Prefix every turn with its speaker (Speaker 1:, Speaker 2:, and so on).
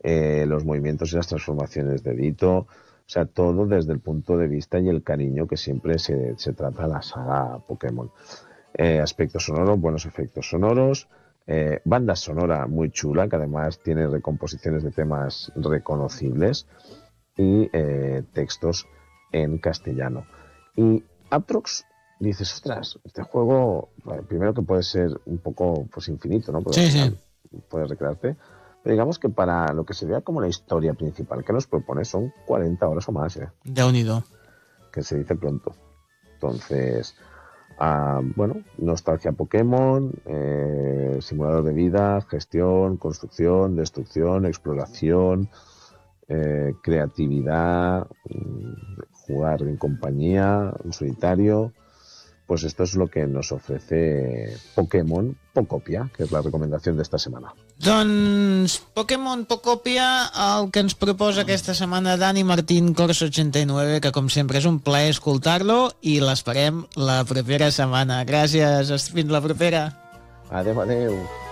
Speaker 1: los movimientos y las transformaciones de Ditto, o sea, todo desde el punto de vista y el cariño que siempre se trata la saga Pokémon. Aspectos sonoros, buenos efectos sonoros, banda sonora muy chula, que además tiene recomposiciones de temas reconocibles y textos en castellano. Y Aprox, dices, ostras, este juego, bueno, primero que puede ser un poco pues infinito, ¿no? Porque al
Speaker 2: Sí, sí.
Speaker 1: final puedes recrearte. Pero digamos que para lo que sería como la historia principal que nos propone son 40 horas o más,
Speaker 2: Déu-n'hi-do.
Speaker 1: que se dice pronto. Entonces, bueno, nostalgia Pokémon, simulador de vida, gestión, construcción, destrucción, exploración, creatividad, jugar en compañía, en solitario. Pues esto es lo que nos ofrece Pokémon Pocopia, que és la recomendació d'esta setmana.
Speaker 2: Doncs Pokémon Pocopia, el que ens proposa aquesta setmana Dani Martín Corso 89, que com sempre és un plaer escoltar-lo i l'esperem la propera setmana. Gràcies, fins la propera.
Speaker 1: Adéu, adéu.